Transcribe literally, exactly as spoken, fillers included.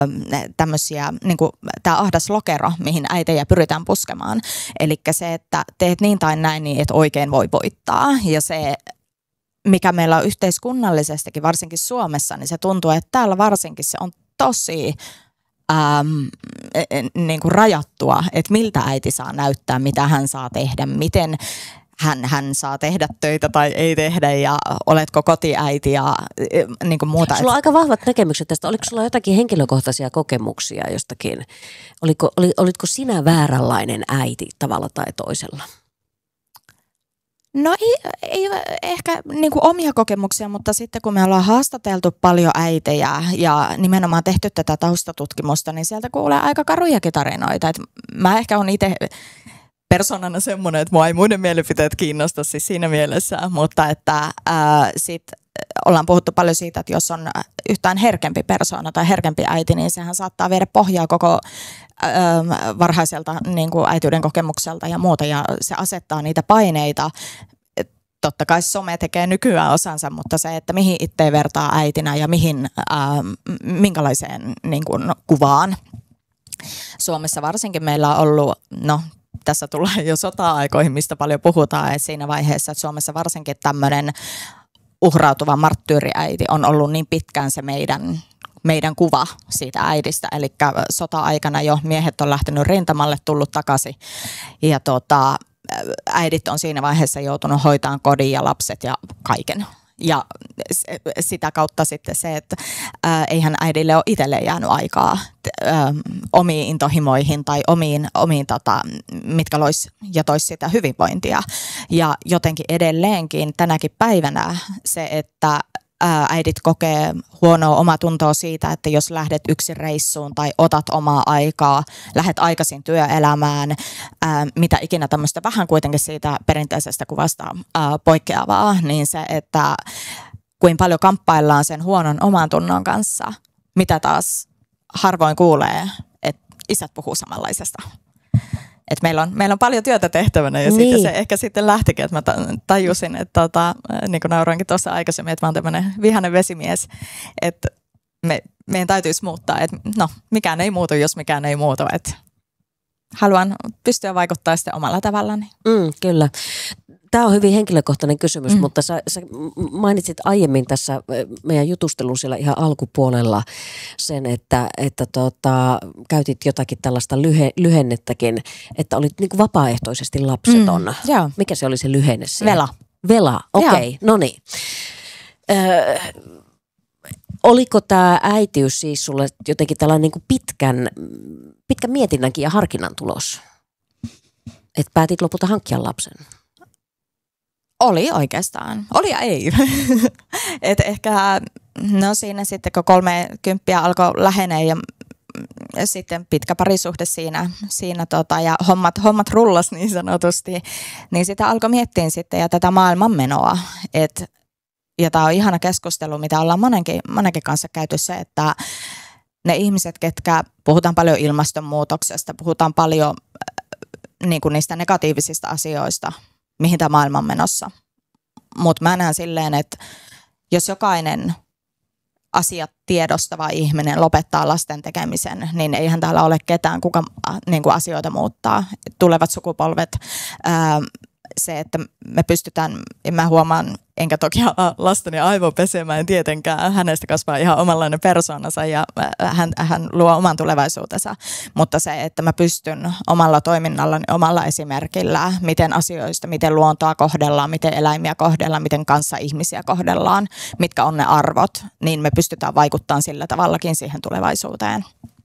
tämmöisiä, niin kuin tämä ahdas lokero, mihin äitejä pyritään puskemaan. Eli se, että teet niin tai näin, niin et oikein voi voittaa. Ja se, mikä meillä on yhteiskunnallisestikin, varsinkin Suomessa, niin se tuntuu, että täällä varsinkin se on tosi ähm, niin kuin rajattua, että miltä äiti saa näyttää, mitä hän saa tehdä, miten hän, hän saa tehdä töitä tai ei tehdä ja oletko kotiäiti ja niin kuin muuta. Sulla on aika vahvat näkemykset tästä. Oliko sulla jotakin henkilökohtaisia kokemuksia jostakin? Oliko, oli, olitko sinä vääränlainen äiti tavalla tai toisella? No ei, ei ehkä niin kuin omia kokemuksia, mutta sitten kun me ollaan haastateltu paljon äitejä ja nimenomaan tehty tätä taustatutkimusta, niin sieltä kuulee aika karujakin tarinoita. Et mä ehkä on itse persoonana semmoinen, että mua ei muiden mielipiteet kiinnosta siis siinä mielessä, mutta että ää, sit ollaan puhuttu paljon siitä, että jos on yhtään herkempi persoona tai herkempi äiti, niin sehän saattaa viedä pohjaa koko ää, varhaiselta niin kuin äitiyden kokemukselta ja muuta, ja se asettaa niitä paineita. Totta kai some tekee nykyään osansa, mutta se, että mihin itse vertaa äitinä ja mihin, ää, minkälaiseen niin kuin, kuvaan. Suomessa varsinkin meillä on ollut, no tässä tullaan jo sota-aikoihin, mistä paljon puhutaan, että siinä vaiheessa, että Suomessa varsinkin tämmöinen uhrautuva marttyyriäiti on ollut niin pitkään se meidän, meidän kuva siitä äidistä. Eli sota-aikana jo miehet on lähtenyt rintamalle, tullut takaisin ja tota, äidit on siinä vaiheessa joutunut hoitamaan kodin ja lapset ja kaiken. Ja sitä kautta sitten se, että ää, eihän äidille ole itselle jäänyt aikaa ää, omiin intohimoihin tai omiin, omiin tota, mitkä lois ja tois sitä hyvinvointia. Ja jotenkin edelleenkin tänäkin päivänä se, että ää, äidit kokee huonoa omatuntoa siitä, että jos lähdet yksin reissuun tai otat omaa aikaa, lähdet aikaisin työelämään, ää, mitä ikinä tämmöistä vähän kuitenkin siitä perinteisestä kuvasta ää, poikkeavaa, niin se, että kuinka paljon kamppaillaan sen huonon omantunnon kanssa, mitä taas harvoin kuulee, että isät puhuu samanlaisesta. Et meillä, on, meillä on paljon työtä tehtävänä ja niin. Se ehkä sitten lähtikin, että mä tajusin, että tota, niin kuin nauroinkin tuossa aikaisemmin, että mä oon tämmöinen vihainen vesimies, että me, meidän täytyisi muuttaa, että no mikään ei muutu, jos mikään ei muutu, että haluan pystyä vaikuttamaan sitten omalla tavallani. Mm, kyllä. Tämä on hyvin henkilökohtainen kysymys, mm. mutta sä, sä mainitsit aiemmin tässä meidän jutustelun siellä ihan alkupuolella sen, että, että tota, käytit jotakin tällaista lyhe, lyhennettäkin, että olit niin kuin vapaaehtoisesti lapseton. Mm, Mikä se oli se lyhenne siellä? Vela. Vela, okei, okay, no niin. Öö, oliko tämä äitiys siis sulle jotenkin tällainen niin kuin pitkän, pitkän mietinnänkin ja harkinnan tulos? Että päätit lopulta hankkia lapsen? Oli oikeastaan. Oli ja ei. Et ehkä no siinä sitten kun kolmekymppiä alkoi lähenee ja, ja sitten pitkä parisuhde siinä, siinä tota, ja hommat, hommat rullas niin sanotusti, niin sitä alkoi miettiä sitten ja tätä maailmanmenoa. Et, ja tämä on ihana keskustelu, mitä ollaan monenkin, monenkin kanssa käyty se, että ne ihmiset, ketkä puhutaan paljon ilmastonmuutoksesta, puhutaan paljon niin kuin niistä negatiivisista asioista, mihin tämä maailma on menossa. Mutta mä näen silleen, että jos jokainen asiat tiedostava ihminen lopettaa lasten tekemisen, niin eihän täällä ole ketään, kuka niin kuin asioita muuttaa. Tulevat sukupolvet, ää, se, että me pystytään, mä huomaan, enkä toki lastani aivopesemään tietenkään, hänestä kasvaa ihan omanlainen persoonansa ja hän, hän luo oman tulevaisuutensa, mutta se, että mä pystyn omalla toiminnallani, omalla esimerkillä, miten asioista, miten luontoa kohdellaan, miten eläimiä kohdellaan, miten kanssa ihmisiä kohdellaan, mitkä on ne arvot, niin me pystytään vaikuttamaan sillä tavallakin siihen tulevaisuuteen.